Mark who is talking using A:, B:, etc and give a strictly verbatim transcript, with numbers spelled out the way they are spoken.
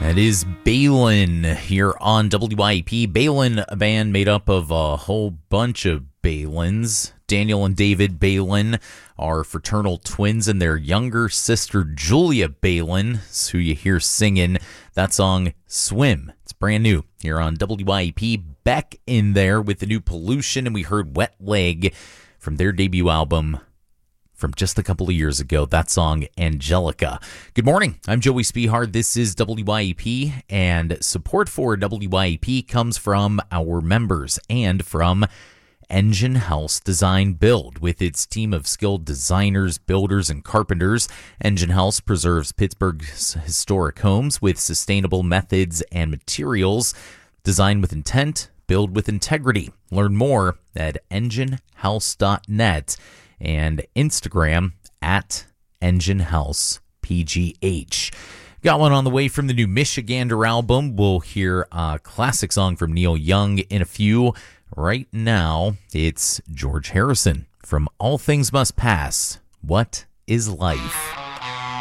A: That is Balin here on W I E P. Balin, a band made up of a whole bunch of Balins. Daniel and David Balin are fraternal twins, and their younger sister Julia Balin is who you hear singing that song Swim. It's brand new here on W I E P. Beck in there with the new Pollution, and we heard Wet Leg from their debut album from just a couple of years ago, that song Angelica. Good morning, I'm Joey Spihard. This is W I E P, and support for W I E P comes from our members and from Engine House Design Build. With its team of skilled designers, builders, and carpenters, Engine House preserves Pittsburgh's historic homes with sustainable methods and materials. Design with intent, build with integrity. Learn more at engine house dot net. and Instagram at Engine House P G H. Got one on the way from the new Michigander album. We'll hear a classic song from Neil Young in a few. Right now, it's George Harrison from All Things Must Pass. What is Life?